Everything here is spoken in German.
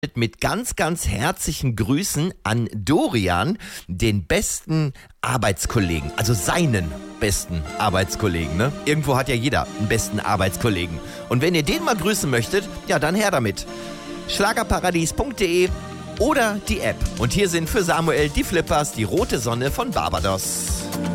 mit ganz, ganz herzlichen Grüßen an Dorian, den besten Arbeitskollegen, also seinen besten Arbeitskollegen, ne? Irgendwo hat ja jeder einen besten Arbeitskollegen. Und wenn ihr den mal grüßen möchtet, ja, dann her damit. Schlagerparadies.de oder die App. Und hier sind für Samuel die Flippers, die rote Sonne von Barbados.